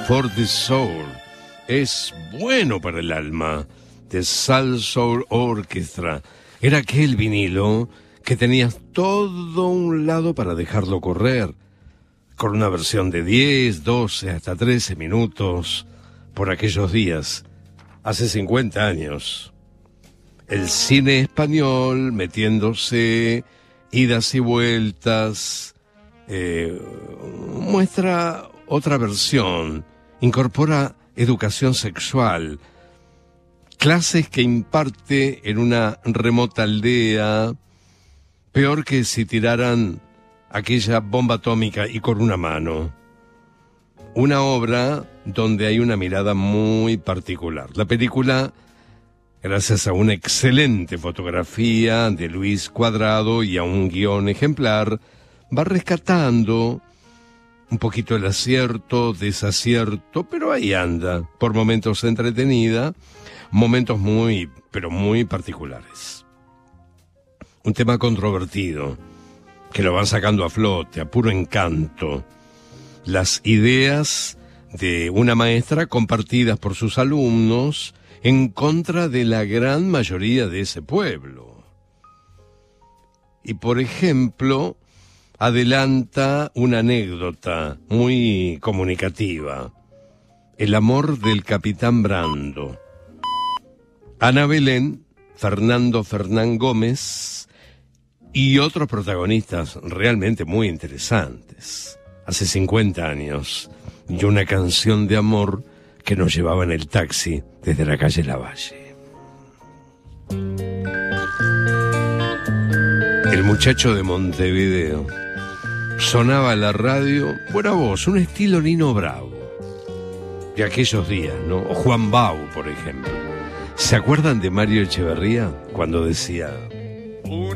for the Soul. Es bueno para el alma. The Salsoul Orchestra. Era aquel vinilo que tenías todo un lado para dejarlo correr, con una versión de 10, 12, hasta 13 minutos, por aquellos días, hace 50 años. El cine español metiéndose idas y vueltas, muestra otra versión, incorpora educación sexual, clases que imparte en una remota aldea, peor que si tiraran aquella bomba atómica y con una mano. Una obra donde hay una mirada muy particular. La película, gracias a una excelente fotografía de Luis Cuadrado y a un guión ejemplar, va rescatando un poquito el acierto, desacierto, pero ahí anda, por momentos entretenida, momentos muy, pero muy particulares. Un tema controvertido, que lo van sacando a flote, a puro encanto. Las ideas de una maestra compartidas por sus alumnos en contra de la gran mayoría de ese pueblo. Y, por ejemplo, adelanta una anécdota muy comunicativa. El amor del capitán Brando. Ana Belén, Fernando Fernán Gómez y otros protagonistas realmente muy interesantes. Hace 50 años, y una canción de amor que nos llevaba en el taxi desde la calle Lavalle. El muchacho de Montevideo. Sonaba la radio, buena voz, un estilo Nino Bravo. De aquellos días, ¿no? O Juan Bau, por ejemplo. ¿Se acuerdan de Mario Echeverría cuando decía: